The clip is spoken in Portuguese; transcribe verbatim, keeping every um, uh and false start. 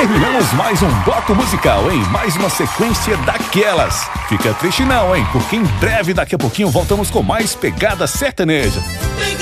terminamos mais um bloco musical, hein? Mais uma sequência daquelas. Fica triste não, hein? Porque em breve, daqui a pouquinho, voltamos com mais pegada sertaneja.